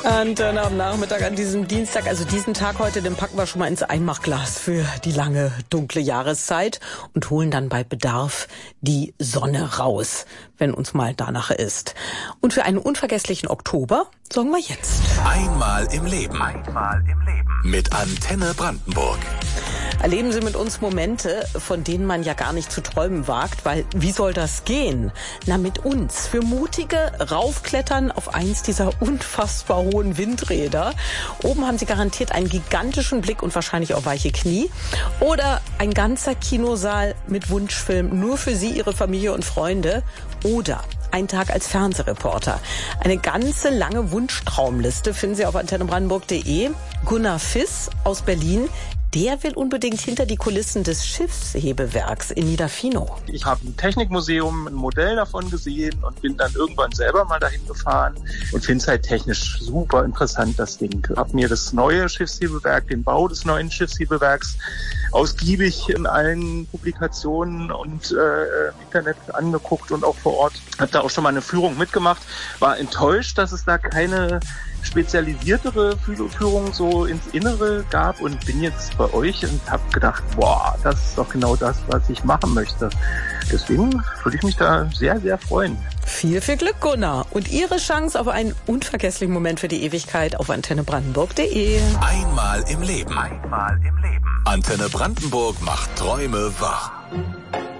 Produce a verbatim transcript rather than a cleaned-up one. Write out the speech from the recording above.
Und dann am Nachmittag an diesem Dienstag, also diesen Tag heute, den packen wir schon mal ins Einmachglas für die lange, dunkle Jahreszeit und holen dann bei Bedarf die Sonne raus, wenn uns mal danach ist. Und für einen unvergesslichen Oktober sorgen wir jetzt. Einmal im Leben. Einmal im Leben. Mit Antenne Brandenburg. Erleben Sie mit uns Momente, von denen man ja gar nicht zu träumen wagt, weil wie soll das gehen? Na, mit uns. Für mutige Raufklettern auf eins dieser unfassbar hohen Windräder. Oben haben Sie garantiert einen gigantischen Blick und wahrscheinlich auch weiche Knie. Oder ein ganzer Kinosaal mit Wunschfilm nur für Sie, Ihre Familie und Freunde. Oder ein Tag als Fernsehreporter. Eine ganze lange Wunschtraumliste finden Sie auf antenne brandenburg punkt de. Gunnar Fiss aus Berlin, der will unbedingt hinter die Kulissen des Schiffshebewerks in Niederfinow. Ich habe im Technikmuseum ein Modell davon gesehen und bin dann irgendwann selber mal dahin gefahren und finde es halt technisch super interessant, das Ding. Ich habe mir das neue Schiffshebewerk, den Bau des neuen Schiffshebewerks ausgiebig in allen Publikationen und äh, im Internet angeguckt und auch vor Ort. Habe da auch schon mal eine Führung mitgemacht. War enttäuscht, dass es da keine spezialisiertere Führung so ins Innere gab und bin jetzt bei euch und habe gedacht, boah, das ist doch genau das, was ich machen möchte. Deswegen würde ich mich da sehr, sehr freuen. Viel, viel Glück, Gunnar. Und Ihre Chance auf einen unvergesslichen Moment für die Ewigkeit auf antenne brandenburg punkt de. Einmal im Leben. Einmal im Leben. Antenne Brandenburg macht Träume wahr.